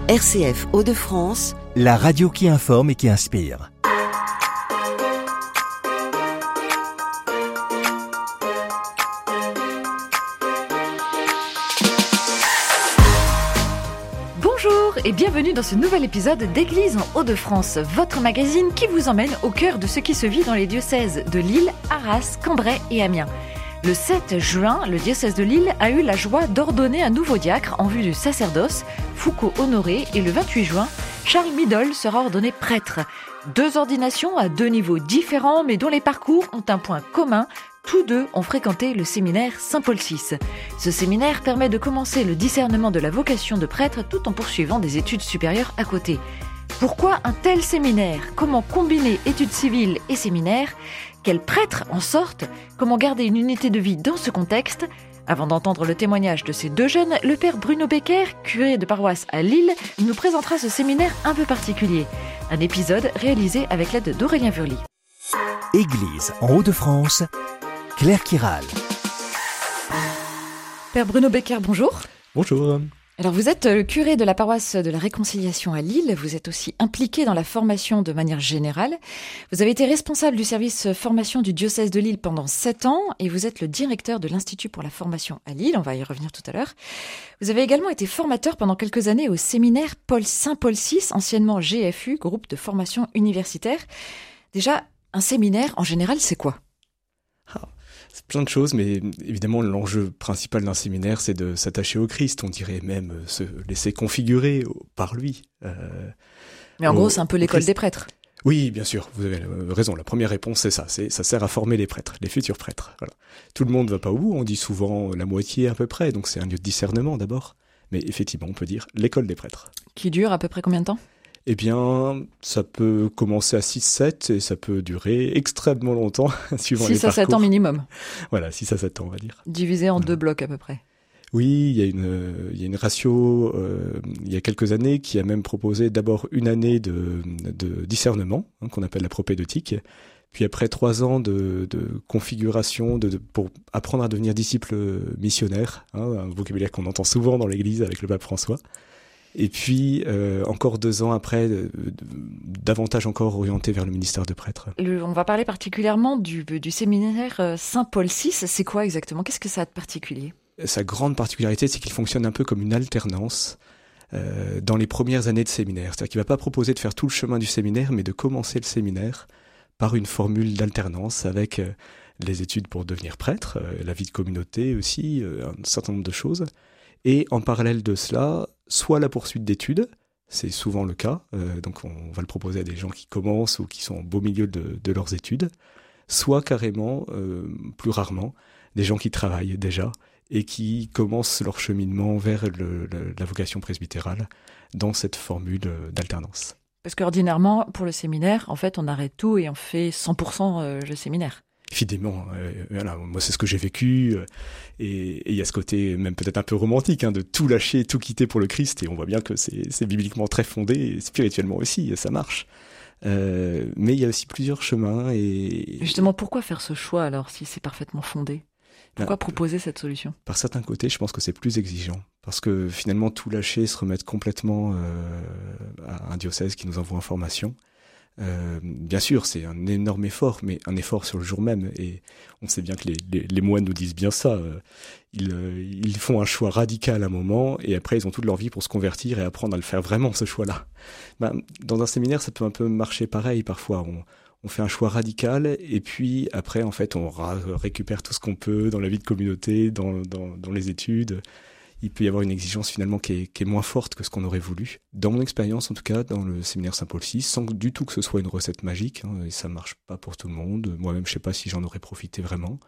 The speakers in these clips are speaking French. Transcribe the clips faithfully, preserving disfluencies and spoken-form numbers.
R C F Hauts-de-France, la radio qui informe et qui inspire. Bonjour et bienvenue dans ce nouvel épisode d'Église en Hauts-de-France, votre magazine qui vous emmène au cœur de ce qui se vit dans les diocèses de Lille, Arras, Cambrai et Amiens. Le sept juin, le diocèse de Lille a eu la joie d'ordonner un nouveau diacre en vue du sacerdoce, Foucault Honoré, et le vingt-huit juin, Charles Midol sera ordonné prêtre. Deux ordinations à deux niveaux différents mais dont les parcours ont un point commun. Tous deux ont fréquenté le séminaire Saint-Paul six. Ce séminaire permet de commencer le discernement de la vocation de prêtre tout en poursuivant des études supérieures à côté. Pourquoi un tel séminaire ? Comment combiner études civiles et séminaire ? Quels prêtres en sortent ? Comment garder une unité de vie dans ce contexte ? Avant d'entendre le témoignage de ces deux jeunes, le père Bruno Becker, curé de paroisse à Lille, nous présentera ce séminaire un peu particulier. Un épisode réalisé avec l'aide d'Aurélien Vurly. Église en Hauts-de-France, Claire Kiral. Père Bruno Becker, bonjour. Bonjour. Alors vous êtes le curé de la paroisse de la Réconciliation à Lille, vous êtes aussi impliqué dans la formation de manière générale. Vous avez été responsable du service formation du diocèse de Lille pendant sept ans et vous êtes le directeur de l'Institut pour la formation à Lille, on va y revenir tout à l'heure. Vous avez également été formateur pendant quelques années au séminaire Paul Saint-Paul six, anciennement G F U, groupe de formation universitaire. Déjà, un séminaire en général, c'est quoi ? Ah. C'est plein de choses, mais évidemment, l'enjeu principal d'un séminaire, c'est de s'attacher au Christ. On dirait même se laisser configurer par lui. Euh, mais en au, gros, c'est un peu l'école des prêtres. Oui, bien sûr, vous avez raison. La première réponse, c'est ça. C'est, ça sert à former les prêtres, les futurs prêtres. Voilà. Tout le monde ne va pas au bout. On dit souvent la moitié à peu près. Donc c'est un lieu de discernement d'abord. Mais effectivement, on peut dire l'école des prêtres. Qui dure à peu près combien de temps ? Eh bien, ça peut commencer à six sept et ça peut durer extrêmement longtemps, suivant les parcours. six à sept ans minimum. Voilà, six à sept ans, on va dire. Divisé en voilà. deux blocs à peu près. Oui, il y a une, il y a une ratio, euh, il y a quelques années, qui a même proposé d'abord une année de, de discernement, hein, qu'on appelle la propédeutique, puis après trois ans de, de configuration de, de, pour apprendre à devenir disciple missionnaire, hein, un vocabulaire qu'on entend souvent dans l'Église avec le pape François. Et puis, euh, encore deux ans après, de, de, davantage encore orienté vers le ministère de prêtre. Le, on va parler particulièrement du, du séminaire Saint-Paul six. C'est quoi exactement ? Qu'est-ce que ça a de particulier ? Sa grande particularité, c'est qu'il fonctionne un peu comme une alternance euh, dans les premières années de séminaire. C'est-à-dire qu'il ne va pas proposer de faire tout le chemin du séminaire, mais de commencer le séminaire par une formule d'alternance avec euh, les études pour devenir prêtre, euh, la vie de communauté aussi, euh, un certain nombre de choses. Et en parallèle de cela, soit la poursuite d'études, c'est souvent le cas, euh, donc on va le proposer à des gens qui commencent ou qui sont au beau milieu de, de leurs études, soit carrément, euh, plus rarement, des gens qui travaillent déjà et qui commencent leur cheminement vers le, le, la vocation presbytérale dans cette formule d'alternance. Parce qu'ordinairement, pour le séminaire, en fait, on arrête tout et on fait cent pour cent le séminaire. Évidemment, euh, voilà, moi c'est ce que j'ai vécu, euh, et il y a ce côté même peut-être un peu romantique, hein, de tout lâcher, tout quitter pour le Christ, et on voit bien que c'est, c'est bibliquement très fondé, et spirituellement aussi, et ça marche. Euh, mais il y a aussi plusieurs chemins. Et justement, pourquoi faire ce choix alors, si c'est parfaitement fondé ? Pourquoi ben, proposer cette solution ? Par certains côtés, je pense que c'est plus exigeant, parce que finalement tout lâcher, se remettre complètement euh, à un diocèse qui nous envoie en formation, Euh, bien sûr, c'est un énorme effort, mais un effort sur le jour même. Et on sait bien que les, les, les moines nous disent bien ça. Euh, ils, euh, ils font un choix radical à un moment, et après ils ont toute leur vie pour se convertir et apprendre à le faire vraiment, ce choix-là. Ben, dans un séminaire, ça peut un peu marcher pareil parfois. On, on fait un choix radical, et puis après, en fait, on ra- récupère tout ce qu'on peut dans la vie de communauté, dans, dans, dans les études. Il peut y avoir une exigence finalement qui est, qui est moins forte que ce qu'on aurait voulu. Dans mon expérience, en tout cas, dans le séminaire Saint-Paul six, sans du tout que ce soit une recette magique, hein, et ça marche pas pour tout le monde. Moi-même, je sais pas si j'en aurais profité vraiment.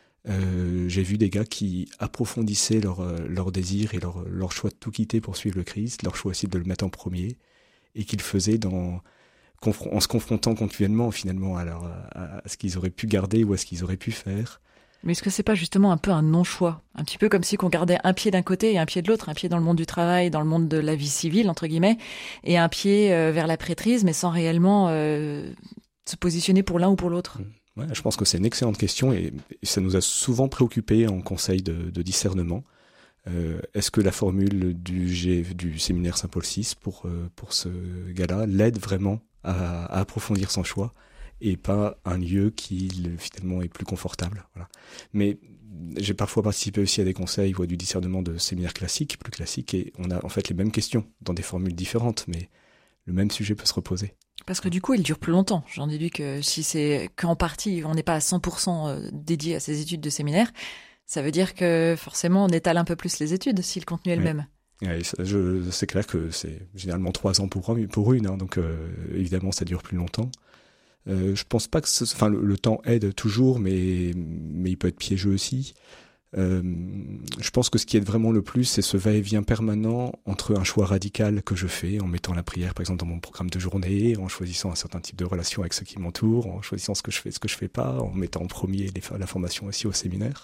Euh, j'ai vu des gars qui approfondissaient leur, leur désir et leur, leur choix de tout quitter pour suivre le Christ, leur choix aussi de le mettre en premier, et qu'ils le faisaient dans, en se confrontant continuellement finalement à, leur, à ce qu'ils auraient pu garder ou à ce qu'ils auraient pu faire. Mais est-ce que c'est pas justement un peu un non-choix ? Un petit peu comme si qu'on gardait un pied d'un côté et un pied de l'autre, un pied dans le monde du travail, dans le monde de la vie civile, entre guillemets, et un pied euh, vers la prêtrise, mais sans réellement euh, se positionner pour l'un ou pour l'autre. Ouais, je pense que c'est une excellente question, et ça nous a souvent préoccupés en conseil de, de discernement. Euh, est-ce que la formule du, G, du séminaire Saint-Paul six pour, euh, pour ce gars-là l'aide vraiment à, à approfondir son choix et pas un lieu qui finalement est plus confortable. Voilà. Mais j'ai parfois participé aussi à des conseils ou à du discernement de séminaires classiques, plus classiques, et on a en fait les mêmes questions dans des formules différentes, mais le même sujet peut se reposer. Parce que du coup, il dure plus longtemps. J'en déduis que si c'est qu'en partie, on n'est pas à cent pour cent dédié à ces études de séminaire, ça veut dire que forcément, on étale un peu plus les études si le contenu est le oui. même. Oui, ça, je, c'est clair que c'est généralement trois ans pour, pour une, hein, donc euh, évidemment, ça dure plus longtemps. Euh, je pense pas que ce, enfin, le, le temps aide toujours, mais, mais il peut être piégeux aussi. Euh, je pense que ce qui aide vraiment le plus, c'est ce va-et-vient permanent entre un choix radical que je fais en mettant la prière, par exemple, dans mon programme de journée, en choisissant un certain type de relation avec ceux qui m'entourent, en choisissant ce que je fais, ce que je fais pas, en mettant en premier les, la formation aussi au séminaire.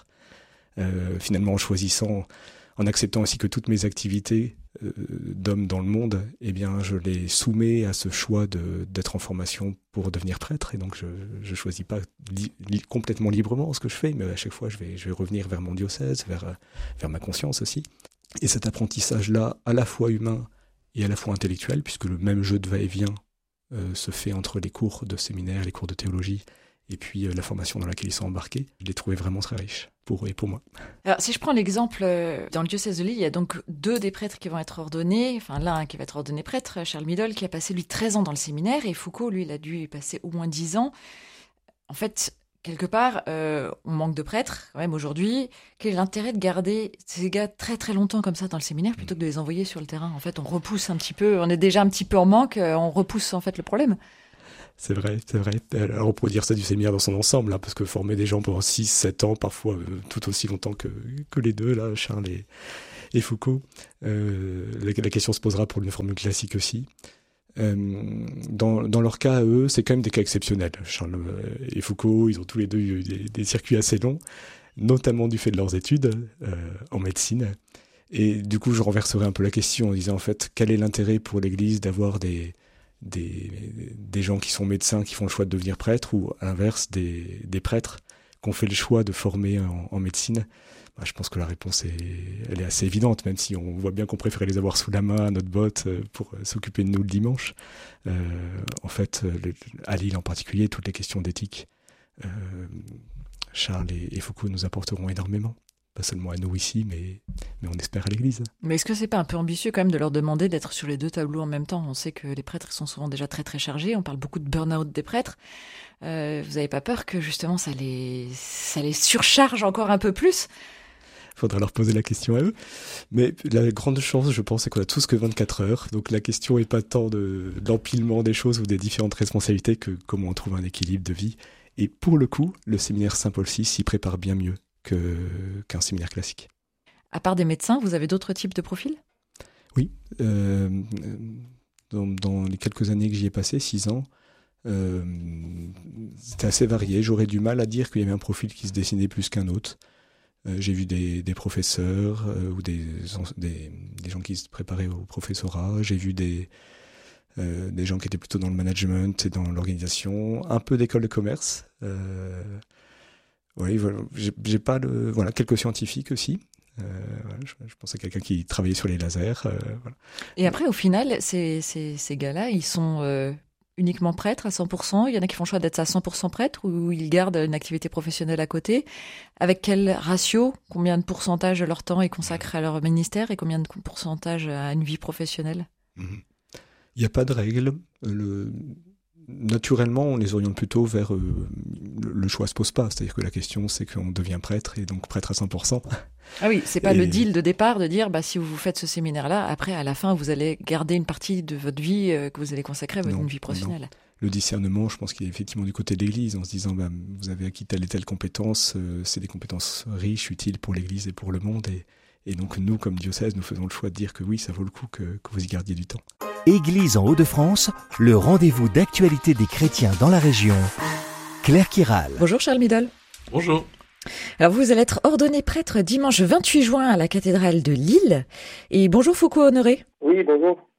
Euh, finalement, en choisissant, en acceptant aussi que toutes mes activités euh, d'homme dans le monde, eh bien, je les soumets à ce choix de, d'être en formation pour devenir prêtre. Et donc, je ne choisis pas li, li, complètement librement ce que je fais, mais à chaque fois, je vais, je vais revenir vers mon diocèse, vers, vers ma conscience aussi. Et cet apprentissage-là, à la fois humain et à la fois intellectuel, puisque le même jeu de va-et-vient euh, se fait entre les cours de séminaire, les cours de théologie, et puis euh, la formation dans laquelle ils sont embarqués, je l'ai trouvé vraiment très riche, pour eux et pour moi. Alors, si je prends l'exemple, euh, dans le diocèse de Lille, il y a donc deux des prêtres qui vont être ordonnés, enfin l'un qui va être ordonné prêtre, Charles Midol, qui a passé lui treize ans dans le séminaire, et Foucault, lui, il a dû y passer au moins dix ans. En fait, quelque part, euh, on manque de prêtres, quand même, aujourd'hui. Quel est l'intérêt de garder ces gars très très longtemps comme ça dans le séminaire, plutôt que de les envoyer sur le terrain? En fait, on repousse un petit peu, on est déjà un petit peu en manque, on repousse en fait le problème. C'est vrai, c'est vrai. Alors on pourrait dire ça du séminaire dans son ensemble, hein, parce que former des gens pendant six sept ans, parfois euh, tout aussi longtemps que, que les deux, là, Charles et, et Foucault, euh, la, la question se posera pour une formule classique aussi. Euh, dans, dans leur cas, eux, c'est quand même des cas exceptionnels. Charles et Foucault, ils ont tous les deux eu des, des circuits assez longs, notamment du fait de leurs études euh, en médecine. Et du coup, je renverserai un peu la question en disant, en fait, quel est l'intérêt pour l'Église d'avoir des... Des, des gens qui sont médecins qui font le choix de devenir prêtres, ou à l'inverse des, des prêtres qui ont fait le choix de former en, en médecine? Bah, je pense que la réponse est, elle est assez évidente, même si on voit bien qu'on préférait les avoir sous la main à notre botte pour s'occuper de nous le dimanche. Euh, en fait, le, à Lille en particulier, toutes les questions d'éthique, euh, Charles et, et Foucault nous apporteront énormément. Pas seulement à nous ici, mais, mais on espère à l'Église. Mais est-ce que c'est pas un peu ambitieux quand même de leur demander d'être sur les deux tableaux en même temps? On sait que les prêtres sont souvent déjà très très chargés, on parle beaucoup de burn-out des prêtres. Euh, vous n'avez pas peur que justement ça les, ça les surcharge encore un peu plus? Il faudra leur poser la question à eux. Mais la grande chance, je pense, c'est qu'on a tous que vingt-quatre heures. Donc la question n'est pas tant de, de l'empilement des choses ou des différentes responsabilités que comment on trouve un équilibre de vie. Et pour le coup, le séminaire Saint-Paul six s'y prépare bien mieux Que, qu'un séminaire classique. À part des médecins, vous avez d'autres types de profils? Oui. Euh, dans, dans les quelques années que j'y ai passé, six ans, euh, c'était assez varié. J'aurais du mal à dire qu'il y avait un profil qui se dessinait plus qu'un autre. Euh, j'ai vu des, des professeurs euh, ou des, des, des gens qui se préparaient au professorat. J'ai vu des, euh, des gens qui étaient plutôt dans le management et dans l'organisation. Un peu d'école de commerce. Euh, Oui, voilà. j'ai, j'ai pas le, voilà, quelques scientifiques aussi. Euh, voilà, je, je pense à quelqu'un qui travaillait sur les lasers. Euh, voilà. Et après, au final, ces, ces, ces gars-là, ils sont euh, uniquement prêtres à cent pour cent? Il y en a qui font le choix d'être à cent pour cent prêtres ou ils gardent une activité professionnelle à côté? Avec quel ratio? Combien de pourcentage de leur temps ils consacrent à leur ministère et combien de pourcentage à une vie professionnelle? Il n'y a pas de règle. Le... Naturellement, on les oriente plutôt vers... Euh, le choix ne se pose pas. C'est-à-dire que la question, c'est qu'on devient prêtre et donc prêtre à cent pour cent. Ah oui, c'est pas et... le deal de départ de dire, bah, si vous faites ce séminaire-là, après, à la fin, vous allez garder une partie de votre vie euh, que vous allez consacrer à votre non, vie professionnelle. Non. Le discernement, je pense qu'il est effectivement du côté de l'Église, en se disant, bah, vous avez acquis telle et telle compétence, euh, c'est des compétences riches, utiles pour l'Église et pour le monde. Et, et donc, nous, comme diocèse, nous faisons le choix de dire que oui, ça vaut le coup que, que vous y gardiez du temps. Église en Hauts-de-France, le rendez-vous d'actualité des chrétiens dans la région. Claire Kiral. Bonjour Charles Midol. Bonjour. Alors vous allez être ordonné prêtre dimanche vingt-huit juin à la cathédrale de Lille. Et bonjour Foucault Honoré. Oui, bonjour.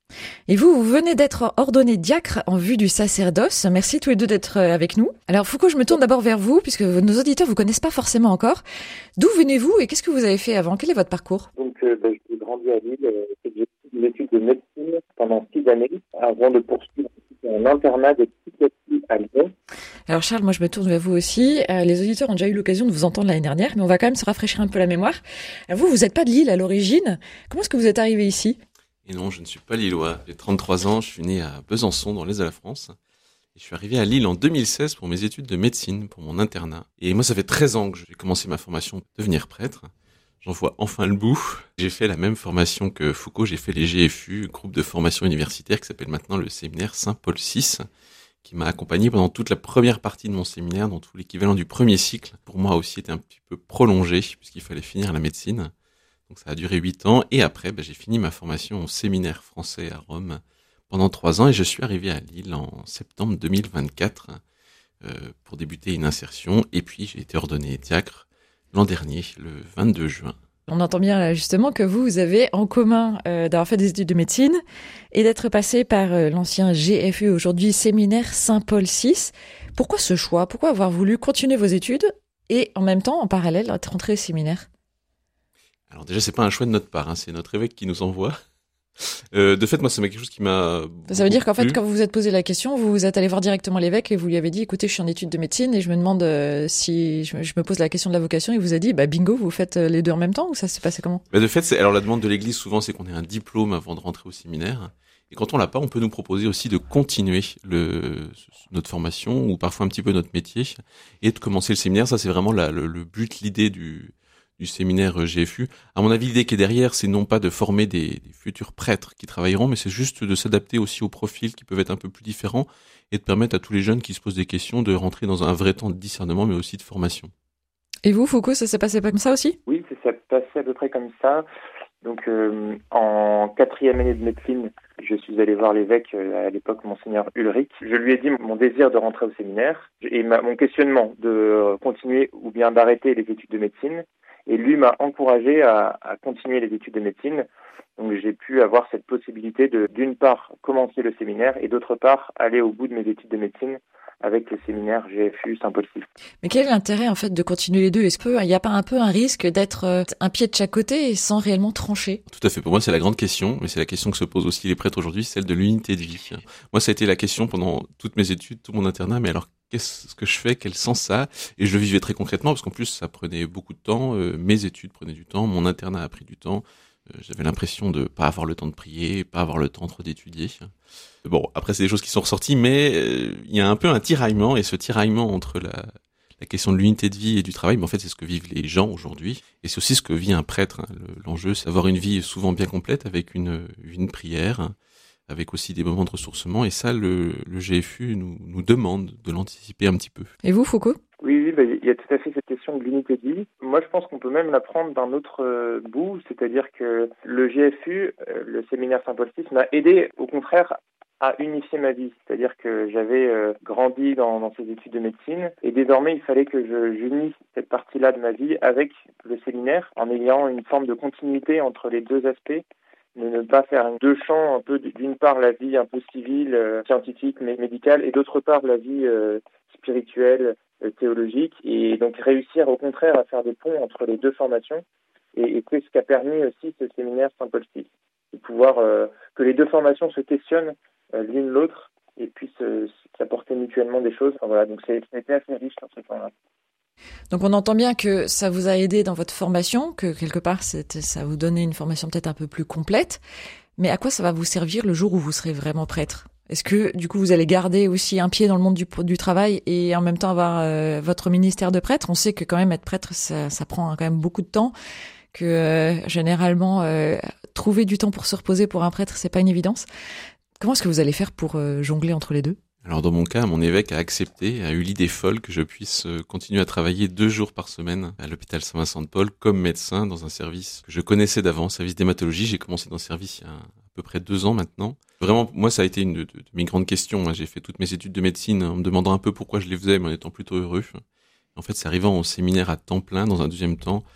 Et vous, vous venez d'être ordonné diacre en vue du sacerdoce. Merci tous les deux d'être avec nous. Alors Foucault, je me tourne d'abord vers vous, puisque nos auditeurs vous connaissent pas forcément encore. D'où venez-vous et qu'est-ce que vous avez fait avant? Quel est votre parcours? Donc, euh, ben, j'ai grandi à Lille, euh, j'ai fait des études de médecine pendant six années, avant de poursuivre un internat de psychiatrie à Lyon. Alors Charles, moi je me tourne vers vous aussi. Euh, les auditeurs ont déjà eu l'occasion de vous entendre l'année dernière, mais on va quand même se rafraîchir un peu la mémoire. Alors vous, vous n'êtes pas de Lille à l'origine. Comment est-ce que vous êtes arrivé ici? Et non, je ne suis pas lillois. J'ai trente-trois ans, je suis né à Besançon, dans l'est de la France. Et je suis arrivé à Lille en deux mille seize pour mes études de médecine, pour mon internat. Et moi, ça fait treize ans que j'ai commencé ma formation pour devenir prêtre. J'en vois enfin le bout. J'ai fait la même formation que Foucault, j'ai fait les G F U, groupe de formation universitaire qui s'appelle maintenant le séminaire Saint-Paul six, qui m'a accompagné pendant toute la première partie de mon séminaire, dont tout l'équivalent du premier cycle. Pour moi aussi, était un petit peu prolongé, puisqu'il fallait finir la médecine. Donc ça a duré huit ans, et après, bah, j'ai fini ma formation au séminaire français à Rome pendant trois ans, et je suis arrivé à Lille en septembre deux mille vingt-quatre euh, pour débuter une insertion, et puis j'ai été ordonné diacre l'an dernier, le vingt-deux juin. On entend bien là, justement que vous, vous avez en commun euh, d'avoir fait des études de médecine et d'être passé par euh, l'ancien G F U, aujourd'hui séminaire Saint-Paul six. Pourquoi ce choix? Pourquoi avoir voulu continuer vos études et en même temps, en parallèle, être rentré au séminaire? Alors déjà, c'est pas un choix de notre part, hein, c'est notre évêque qui nous envoie. Euh, de fait, moi, c'est quelque chose qui m'a... Ça veut dire qu'en fait, plu. quand vous vous êtes posé la question, vous vous êtes allé voir directement l'évêque et vous lui avez dit, écoutez, je suis en études de médecine et je me demande euh, si je, je me pose la question de la vocation. Il vous a dit, bah bingo, vous faites les deux en même temps, ou ça s'est passé comment? Bah, de fait, c'est... alors la demande de l'Église, souvent, c'est qu'on ait un diplôme avant de rentrer au séminaire. Et quand on l'a pas, on peut nous proposer aussi de continuer le, notre formation ou parfois un petit peu notre métier et de commencer le séminaire. Ça, c'est vraiment la, le, le but, l'idée du... du séminaire G F U. À mon avis, l'idée qui est derrière, c'est non pas de former des, des futurs prêtres qui travailleront, mais c'est juste de s'adapter aussi aux profils qui peuvent être un peu plus différents et de permettre à tous les jeunes qui se posent des questions de rentrer dans un vrai temps de discernement, mais aussi de formation. Et vous, Foucault, ça s'est passé pas comme ça aussi? Oui, ça s'est passé à peu près comme ça. Donc, euh, en quatrième année de médecine, je suis allé voir l'évêque, euh, à l'époque, monseigneur Ulrich. Je lui ai dit mon désir de rentrer au séminaire et ma, mon questionnement de continuer ou bien d'arrêter les études de médecine. Et lui m'a encouragé à, à continuer les études de médecine. Donc j'ai pu avoir cette possibilité de, d'une part, commencer le séminaire et d'autre part, aller au bout de mes études de médecine avec le séminaire G F U Saint-Paul six. Mais quel est l'intérêt en fait de continuer les deux? Est-ce qu'il n'y a pas un peu un risque d'être euh, un pied de chaque côté et sans réellement trancher? Tout à fait. Pour moi, c'est la grande question, mais c'est la question que se posent aussi les prêtres aujourd'hui, celle de l'unité de vie. Moi, ça a été la question pendant toutes mes études, tout mon internat, mais alors qu'est-ce que je fais? Quel sens ça a? Et je le vivais très concrètement, parce qu'en plus, ça prenait beaucoup de temps, euh, mes études prenaient du temps, mon internat a pris du temps. Euh, j'avais l'impression de pas avoir le temps de prier, pas avoir le temps trop d'étudier. Bon, après, c'est des choses qui sont ressorties, mais euh, il y a un peu un tiraillement, et ce tiraillement entre la, la question de l'unité de vie et du travail, mais en fait, c'est ce que vivent les gens aujourd'hui, et c'est aussi ce que vit un prêtre. Hein. Le, l'enjeu, c'est d'avoir une vie souvent bien complète, avec une, une prière, hein, avec aussi des moments de ressourcement, et ça, le, le G F U nous, nous demande de l'anticiper un petit peu. Et vous, Foucault? Oui, oui, bah, il y a tout à fait cette question de l'unité de vie. Moi, je pense qu'on peut même la prendre d'un autre euh, bout, c'est-à-dire que le G F U, euh, le séminaire Saint-Paul six, m'a aidé, au contraire, à unifier ma vie. C'est-à-dire que j'avais euh, grandi dans, dans ces études de médecine, et désormais, il fallait que je, j'unisse cette partie-là de ma vie avec le séminaire, en ayant une forme de continuité entre les deux aspects, de ne pas faire deux champs, un peu d'une part la vie un peu civile, euh, scientifique, mais médicale, et d'autre part la vie euh, spirituelle, euh, théologique, et donc réussir au contraire à faire des ponts entre les deux formations, et, et c'est ce qu'a permis aussi ce séminaire Saint-Paul six, de pouvoir euh, que les deux formations se questionnent euh, l'une l'autre et puissent euh, s'apporter mutuellement des choses. Enfin, voilà, donc c'est, c'était assez riche sur ce point-là. Donc on entend bien que ça vous a aidé dans votre formation, que quelque part c'était, ça vous donnait une formation peut-être un peu plus complète, mais à quoi ça va vous servir le jour où vous serez vraiment prêtre? Est-ce que du coup vous allez garder aussi un pied dans le monde du, du travail et en même temps avoir euh, votre ministère de prêtre? On sait que quand même être prêtre ça, ça prend quand même beaucoup de temps, que euh, généralement euh, trouver du temps pour se reposer pour un prêtre c'est pas une évidence. Comment est-ce que vous allez faire pour euh, jongler entre les deux? Alors dans mon cas, mon évêque a accepté, a eu l'idée folle que je puisse continuer à travailler deux jours par semaine à l'hôpital Saint-Vincent-de-Paul comme médecin dans un service que je connaissais d'avant, service d'hématologie. J'ai commencé dans ce service il y a à peu près deux ans maintenant. Vraiment, moi, ça a été une de, de, de mes grandes questions. J'ai fait toutes mes études de médecine en me demandant un peu pourquoi je les faisais, mais en étant plutôt heureux. En fait, c'est arrivant au séminaire à temps plein, dans un deuxième temps,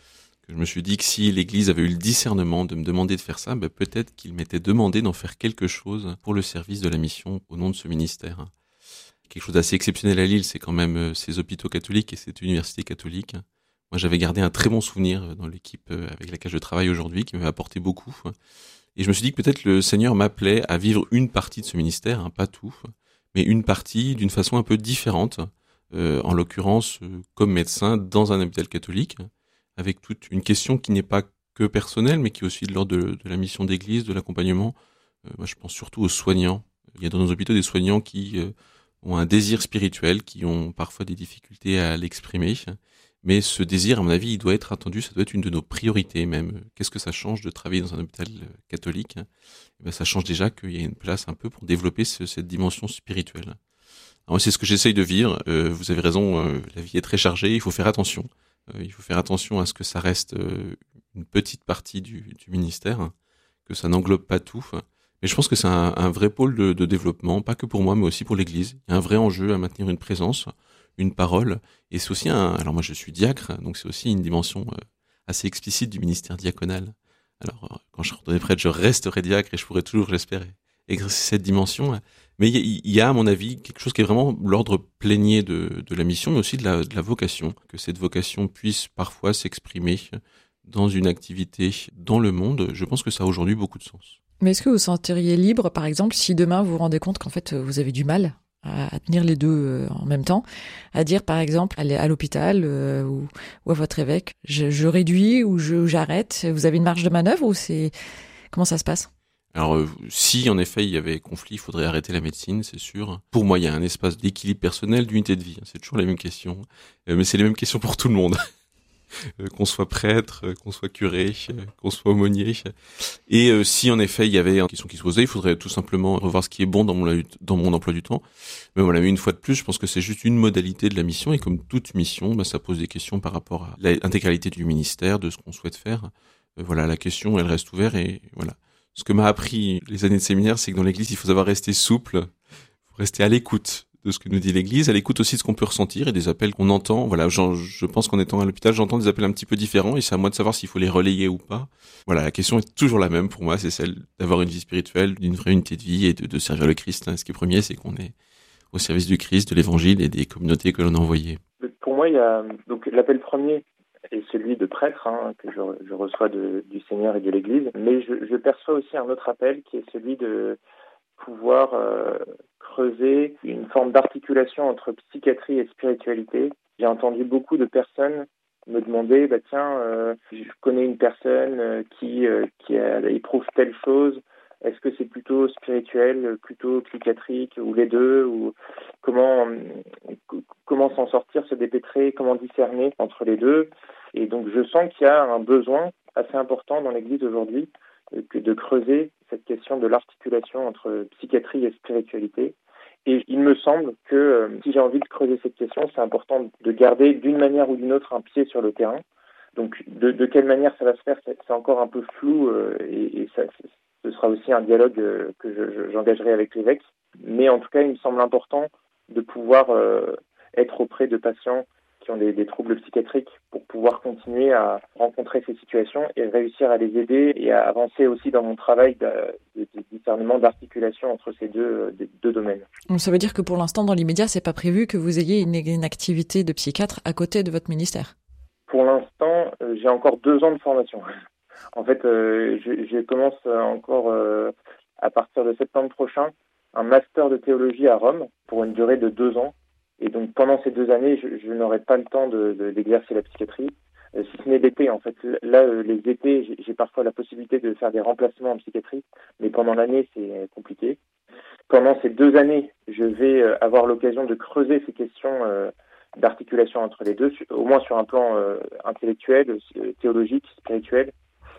Que je me suis dit que si l'Église avait eu le discernement de me demander de faire ça, ben peut-être qu'il m'était demandé d'en faire quelque chose pour le service de la mission au nom de ce ministère. Quelque chose d'assez exceptionnel à Lille, c'est quand même ces hôpitaux catholiques et cette université catholique. Moi, j'avais gardé un très bon souvenir dans l'équipe avec laquelle je travaille aujourd'hui, qui m'avait apporté beaucoup. Et je me suis dit que peut-être le Seigneur m'appelait à vivre une partie de ce ministère, hein, pas tout, mais une partie d'une façon un peu différente, euh, en l'occurrence euh, comme médecin dans un hôpital catholique, avec toute une question qui n'est pas que personnelle, mais qui est aussi de l'ordre de, de la mission d'église, de l'accompagnement. Euh, moi, je pense surtout aux soignants. Il y a dans nos hôpitaux des soignants qui euh, ont un désir spirituel, qui ont parfois des difficultés à l'exprimer. Mais ce désir, à mon avis, il doit être attendu, ça doit être une de nos priorités même. Qu'est-ce que ça change de travailler dans un hôpital catholique ? Eh bien, ça change déjà qu'il y a une place un peu pour développer ce, cette dimension spirituelle. Alors, moi, c'est ce que j'essaye de vivre. Euh, vous avez raison, euh, la vie est très chargée, il faut faire attention. Euh, il faut faire attention à ce que ça reste euh, une petite partie du, du ministère, que ça n'englobe pas tout. Mais je pense que c'est un, un vrai pôle de, de développement, pas que pour moi, mais aussi pour l'Église. Il y a un vrai enjeu à maintenir une présence, une parole, et c'est aussi un, alors moi je suis diacre, donc c'est aussi une dimension euh, assez explicite du ministère diaconal. Alors euh, quand je serai prêtre, je resterai diacre et je pourrai toujours, j'espère, exercer cette dimension. Mais il y, y a, à mon avis, quelque chose qui est vraiment l'ordre plénier de, de la mission, mais aussi de la, de la vocation, que cette vocation puisse parfois s'exprimer dans une activité dans le monde. Je pense que ça a aujourd'hui beaucoup de sens. Mais est-ce que vous vous sentiriez libre, par exemple, si demain vous vous rendez compte qu'en fait vous avez du mal à tenir les deux en même temps, à dire par exemple à l'hôpital euh, ou, ou à votre évêque, je, je réduis ou je, j'arrête, vous avez une marge de manœuvre ou c'est comment ça se passe ? Alors euh, si en effet il y avait conflit, il faudrait arrêter la médecine, c'est sûr. Pour moi il y a un espace d'équilibre personnel, d'unité de vie, c'est toujours les mêmes questions, euh, mais c'est les mêmes questions pour tout le monde. Euh, qu'on soit prêtre, euh, qu'on soit curé, euh, qu'on soit aumônier. Et euh, si en effet il y avait une question qui se posait, il faudrait tout simplement revoir ce qui est bon dans mon, dans mon emploi du temps. Mais voilà, une fois de plus, je pense que c'est juste une modalité de la mission, et comme toute mission, bah, ça pose des questions par rapport à l'intégralité du ministère, de ce qu'on souhaite faire. Euh, voilà, la question, elle reste ouverte, et voilà. Ce que m'a appris les années de séminaire, c'est que dans l'Église, il faut savoir rester souple, il faut rester à l'écoute de ce que nous dit l'Église, à l'écoute aussi de ce qu'on peut ressentir et des appels qu'on entend. Voilà, je, je pense qu'en étant à l'hôpital, j'entends des appels un petit peu différents et c'est à moi de savoir s'il faut les relayer ou pas. Voilà, la question est toujours la même pour moi, c'est celle d'avoir une vie spirituelle, d'une vraie unité de vie et de, de servir le Christ. Ce qui est premier, c'est qu'on est au service du Christ, de l'Évangile et des communautés que l'on a envoyées. Pour moi, il y a donc l'appel premier est celui de prêtre hein, que je, je reçois de, du Seigneur et de l'Église, mais je, je perçois aussi un autre appel qui est celui de pouvoir euh, creuser une forme d'articulation entre psychiatrie et spiritualité. J'ai entendu beaucoup de personnes me demander, bah tiens, euh, je connais une personne euh, qui euh, qui a, éprouve telle chose. Est-ce que c'est plutôt spirituel, plutôt psychiatrique, ou les deux, ou comment comment s'en sortir, se dépêtrer, comment discerner entre les deux. Et donc je sens qu'il y a un besoin assez important dans l'Église aujourd'hui que de creuser cette question de l'articulation entre psychiatrie et spiritualité. Et il me semble que euh, si j'ai envie de creuser cette question, c'est important de garder d'une manière ou d'une autre un pied sur le terrain. Donc de, de quelle manière ça va se faire, c'est, c'est encore un peu flou euh, et, et ça, ce sera aussi un dialogue euh, que je, j'engagerai avec l'évêque. Mais en tout cas, il me semble important de pouvoir euh, être auprès de patients qui ont des, des troubles psychiatriques pour pouvoir continuer à rencontrer ces situations et réussir à les aider et à avancer aussi dans mon travail de, de, de discernement, d'articulation entre ces deux, de, deux domaines. Donc ça veut dire que pour l'instant, dans l'immédiat, c'est pas prévu que vous ayez une, une activité de psychiatre à côté de votre ministère ? Pour l'instant, euh, j'ai encore deux ans de formation. En fait, euh, je, je commence encore euh, à partir de septembre prochain un master de théologie à Rome pour une durée de deux ans. Et donc pendant ces deux années, je, je n'aurai pas le temps de, de, d'exercer la psychiatrie, euh, si ce n'est l'été. En fait, là, euh, les étés, j'ai, j'ai parfois la possibilité de faire des remplacements en psychiatrie, mais pendant l'année, c'est compliqué. Pendant ces deux années, je vais euh, avoir l'occasion de creuser ces questions euh, d'articulation entre les deux, au moins sur un plan euh, intellectuel, théologique, spirituel.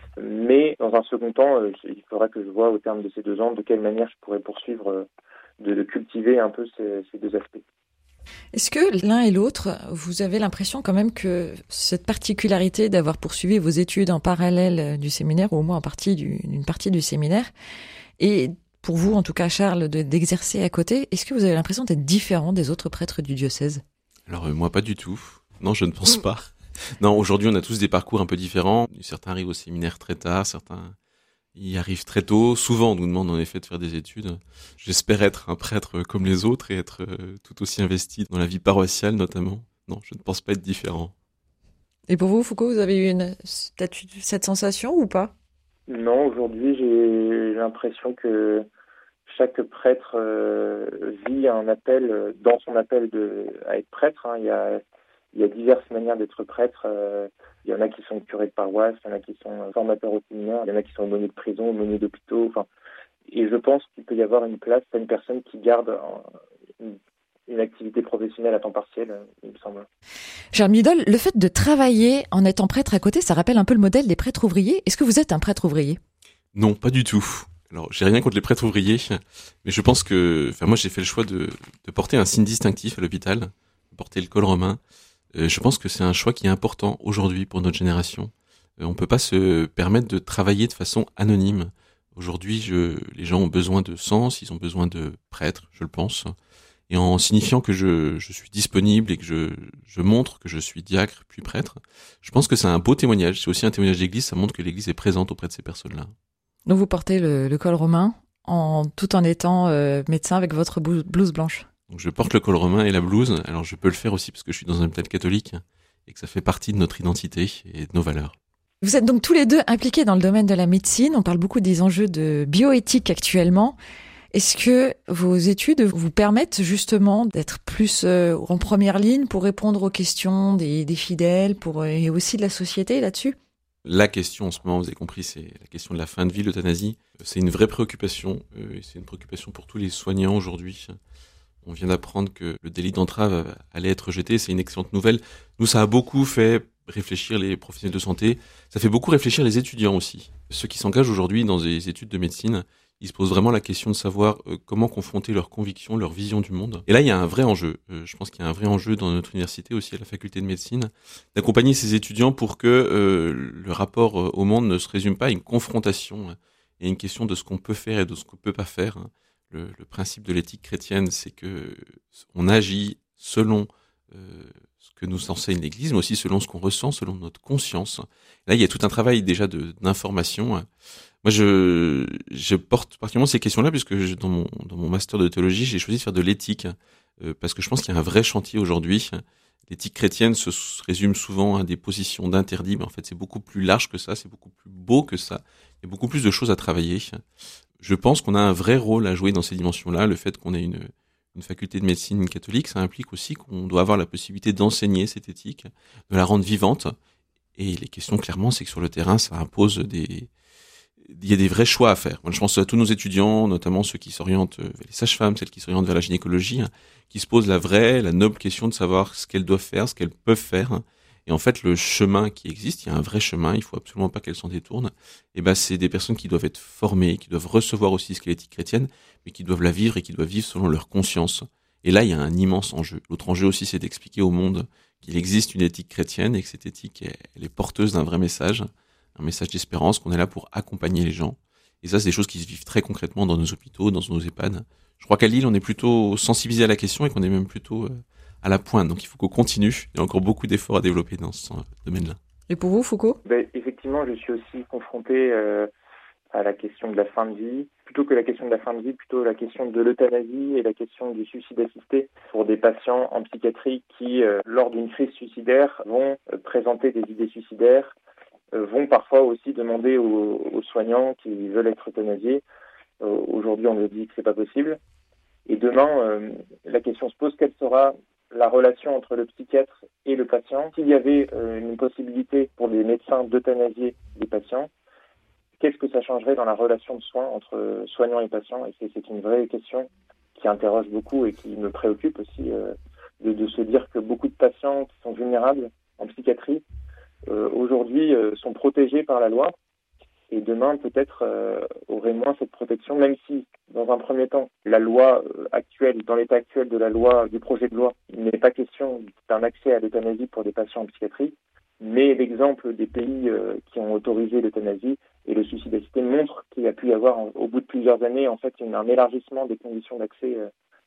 Mais dans un second temps, euh, il faudra que je vois au terme de ces deux ans de quelle manière je pourrais poursuivre, euh, de, de cultiver un peu ces, ces deux aspects. Est-ce que l'un et l'autre, vous avez l'impression quand même que cette particularité d'avoir poursuivi vos études en parallèle du séminaire, ou au moins en partie du, d'une partie du séminaire, et pour vous, en tout cas Charles, de, d'exercer à côté, est-ce que vous avez l'impression d'être différent des autres prêtres du diocèse ? Alors euh, moi pas du tout. Non, je ne pense pas. Non, aujourd'hui, on a tous des parcours un peu différents. Certains arrivent au séminaire très tard, certains y arrivent très tôt. Souvent, on nous demande en effet de faire des études. J'espère être un prêtre comme les autres et être euh, tout aussi investi dans la vie paroissiale, notamment. Non, je ne pense pas être différent. Et pour vous, Foucault, vous avez eu une, cette sensation ou pas? Non, aujourd'hui, j'ai l'impression que chaque prêtre euh, vit un appel, euh, dans son appel de, à être prêtre. Hein. Il y a, il y a diverses manières d'être prêtre. Euh, il y en a qui sont curés de paroisse, il y en a qui sont formateurs au séminaire, il y en a qui sont aumôniers de prison, aumôniers d'hôpitaux. Enfin, et je pense qu'il peut y avoir une place à une personne qui garde un, une, une activité professionnelle à temps partiel, il me semble. Gérald Midol, le fait de travailler en étant prêtre à côté, ça rappelle un peu le modèle des prêtres ouvriers. Est-ce que vous êtes un prêtre ouvrier? Non, pas du tout. Alors, j'ai rien contre les prêtres ouvriers, mais je pense que, enfin, moi, j'ai fait le choix de, de porter un signe distinctif à l'hôpital, de porter le col romain. Euh, je pense que c'est un choix qui est important aujourd'hui pour notre génération. Euh, on peut pas se permettre de travailler de façon anonyme. Aujourd'hui, je, les gens ont besoin de sens, ils ont besoin de prêtres, je le pense. Et en signifiant que je, je suis disponible et que je, je montre que je suis diacre puis prêtre, je pense que c'est un beau témoignage. C'est aussi un témoignage d'église, ça montre que l'église est présente auprès de ces personnes-là. Donc vous portez le, le col romain en, tout en étant euh, médecin avec votre blouse blanche. Donc je porte le col romain et la blouse. Alors je peux le faire aussi parce que je suis dans un hôpital catholique et que ça fait partie de notre identité et de nos valeurs. Vous êtes donc tous les deux impliqués dans le domaine de la médecine. On parle beaucoup des enjeux de bioéthique actuellement. Est-ce que vos études vous permettent justement d'être plus euh, en première ligne pour répondre aux questions des, des fidèles pour, et aussi de la société là-dessus? La question en ce moment, vous avez compris, c'est la question de la fin de vie, l'euthanasie. C'est une vraie préoccupation, euh, et c'est une préoccupation pour tous les soignants aujourd'hui. On vient d'apprendre que le délit d'entrave allait être rejeté, c'est une excellente nouvelle. Nous, ça a beaucoup fait réfléchir les professionnels de santé, ça fait beaucoup réfléchir les étudiants aussi. Ceux qui s'engagent aujourd'hui dans des études de médecine, ils se posent vraiment la question de savoir euh, comment confronter leurs convictions, leur vision du monde. Et là, il y a un vrai enjeu. Euh, je pense qu'il y a un vrai enjeu dans notre université aussi, à la faculté de médecine, d'accompagner ces étudiants pour que euh, le rapport euh, au monde ne se résume pas à une confrontation hein, et à une question de ce qu'on peut faire et de ce qu'on peut pas faire. Hein. Le, le principe de l'éthique chrétienne, c'est que on agit selon euh, ce que nous enseigne l'Église, mais aussi selon ce qu'on ressent, selon notre conscience. Là, il y a tout un travail déjà de, d'information. Hein. Moi, je, je porte particulièrement ces questions-là puisque je, dans mon dans mon master de théologie, j'ai choisi de faire de l'éthique euh, parce que je pense qu'il y a un vrai chantier aujourd'hui. L'éthique chrétienne se, se résume souvent à des positions d'interdit, mais en fait, c'est beaucoup plus large que ça, c'est beaucoup plus beau que ça. Il y a beaucoup plus de choses à travailler. Je pense qu'on a un vrai rôle à jouer dans ces dimensions-là. Le fait qu'on ait une une faculté de médecine catholique, ça implique aussi qu'on doit avoir la possibilité d'enseigner cette éthique, de la rendre vivante. Et les questions, clairement, c'est que sur le terrain, ça impose des il y a des vrais choix à faire. Moi, je pense à tous nos étudiants, notamment ceux qui s'orientent vers les sages-femmes, celles qui s'orientent vers la gynécologie, hein, qui se posent la vraie, la noble question de savoir ce qu'elles doivent faire, ce qu'elles peuvent faire. Et en fait, le chemin qui existe, il y a un vrai chemin, il faut absolument pas qu'elles s'en détournent. Et ben, c'est des personnes qui doivent être formées, qui doivent recevoir aussi ce qu'est l'éthique chrétienne, mais qui doivent la vivre et qui doivent vivre selon leur conscience. Et là, il y a un immense enjeu. L'autre enjeu aussi, c'est d'expliquer au monde qu'il existe une éthique chrétienne et que cette éthique, elle est porteuse d'un vrai message, un message d'espérance, qu'on est là pour accompagner les gens. Et ça, c'est des choses qui se vivent très concrètement dans nos hôpitaux, dans nos EHPAD. Je crois qu'à Lille, on est plutôt sensibilisé à la question et qu'on est même plutôt à la pointe. Donc il faut qu'on continue. Il y a encore beaucoup d'efforts à développer dans ce domaine-là. Et pour vous, Foucault ? Ben, effectivement, je suis aussi confronté euh, à la question de la fin de vie. Plutôt que la question de la fin de vie, plutôt la question de l'euthanasie et la question du suicide assisté pour des patients en psychiatrie qui, euh, lors d'une crise suicidaire, vont euh, présenter des idées suicidaires, euh, vont parfois aussi demander aux, aux soignants qui veulent être euthanasiés. Euh, aujourd'hui, on nous dit que c'est pas possible. Et demain, euh, la question se pose, quelle sera la relation entre le psychiatre et le patient? S'il y avait euh, une possibilité pour les médecins d'euthanasier les patients, qu'est-ce que ça changerait dans la relation de soins entre soignants et patients? Et c'est, c'est une vraie question qui interroge beaucoup et qui me préoccupe aussi euh, de, de se dire que beaucoup de patients qui sont vulnérables en psychiatrie euh, aujourd'hui euh, sont protégés par la loi et demain peut-être euh, auraient moins cette protection, même si dans un premier temps la loi euh, actuelle, dans l'état actuel de la loi, du projet de loi, il n'est pas question d'un accès à l'euthanasie pour des patients en psychiatrie, mais l'exemple des pays euh, qui ont autorisé l'euthanasie et le suicide assisté montre qu'il y a pu y avoir au bout de plusieurs années en fait une, un élargissement des conditions d'accès euh,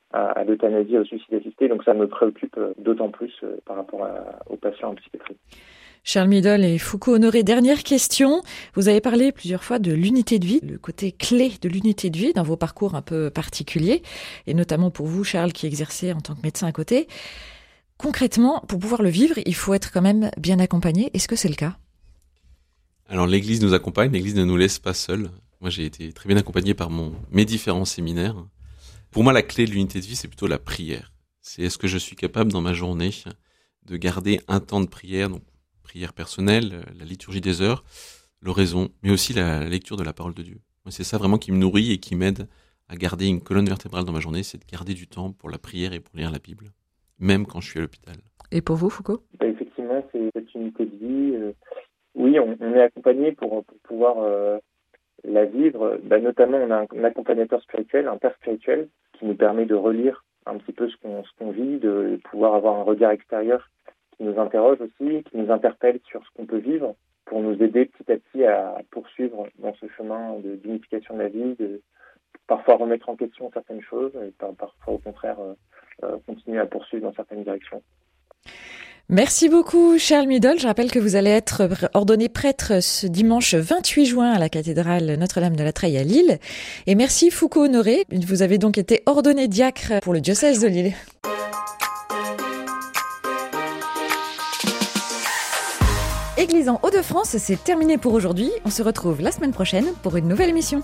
à, à l'euthanasie, au suicide assisté. Donc ça me préoccupe d'autant plus euh, par rapport à, aux patients en psychiatrie. Charles Midol et Foucault-Honoré, dernière question. Vous avez parlé plusieurs fois de l'unité de vie, le côté clé de l'unité de vie dans vos parcours un peu particuliers, et notamment pour vous, Charles, qui exercez en tant que médecin à côté. Concrètement, pour pouvoir le vivre, il faut être quand même bien accompagné. Est-ce que c'est le cas ? Alors l'Église nous accompagne, l'Église ne nous laisse pas seuls. Moi, j'ai été très bien accompagné par mon, mes différents séminaires. Pour moi, la clé de l'unité de vie, c'est plutôt la prière. C'est est-ce que je suis capable dans ma journée de garder un temps de prière, donc prière personnelle, la liturgie des heures, l'oraison, mais aussi la, la lecture de la parole de Dieu. Moi, c'est ça vraiment qui me nourrit et qui m'aide à garder une colonne vertébrale dans ma journée, c'est de garder du temps pour la prière et pour lire la Bible, même quand je suis à l'hôpital. Et pour vous, Foucault ? Bah, effectivement, c'est cette unité de vie. Euh, oui, on, on est accompagné pour, pour pouvoir euh, la vivre. Bah, notamment, on a un, un accompagnateur spirituel, un père spirituel, qui nous permet de relire un petit peu ce qu'on, ce qu'on vit, de pouvoir avoir un regard extérieur qui nous interroge aussi, qui nous interpelle sur ce qu'on peut vivre, pour nous aider petit à petit à poursuivre dans ce chemin de, d'unification de la vie, de parfois remettre en question certaines choses, et par, parfois au contraire euh, euh, continuer à poursuivre dans certaines directions. Merci beaucoup Charles Midol. Je rappelle que vous allez être ordonné prêtre ce dimanche vingt-huit juin à la cathédrale Notre-Dame de la Treille à Lille. Et merci Foucault-Honoré. Vous avez donc été ordonné diacre pour le diocèse de Lille. Église en Hauts-de-France, c'est terminé pour aujourd'hui. On se retrouve la semaine prochaine pour une nouvelle émission.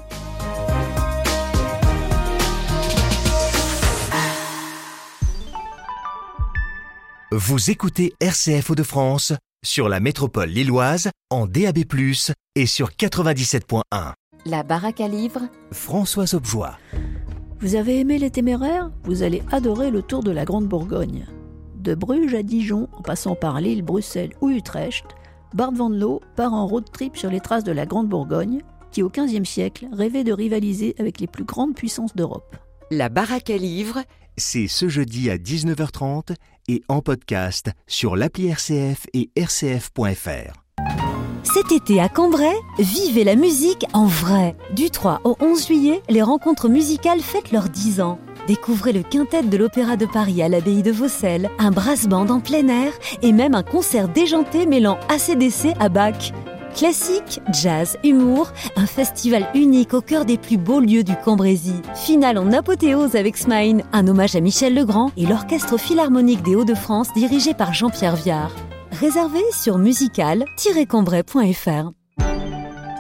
Vous écoutez R C F Hauts-de-France sur la métropole lilloise en D A B plus, et sur quatre-vingt-dix-sept point un. La baraque à livres. Françoise Objoie. Vous avez aimé les Téméraires ? Vous allez adorer le tour de la Grande Bourgogne. De Bruges à Dijon, en passant par Lille, Bruxelles ou Utrecht, Bart van Loo part en road trip sur les traces de la Grande Bourgogne, qui au quinzième siècle rêvait de rivaliser avec les plus grandes puissances d'Europe. La baraque à livres. C'est ce jeudi à dix-neuf heures trente et en podcast sur l'appli R C F et R C F point F R. Cet été à Cambrai, vivez la musique en vrai. Du trois au onze juillet, les rencontres musicales fêtent leurs dix ans. Découvrez le quintet de l'Opéra de Paris à l'abbaye de Vaucelles, un brass band en plein air et même un concert déjanté mêlant A C D C à Bach. Classique, jazz, humour, un festival unique au cœur des plus beaux lieux du Cambrésis. Finale en apothéose avec Smine, un hommage à Michel Legrand et l'Orchestre Philharmonique des Hauts-de-France dirigé par Jean-Pierre Viard. Réservé sur musical tiret cambrai point F R.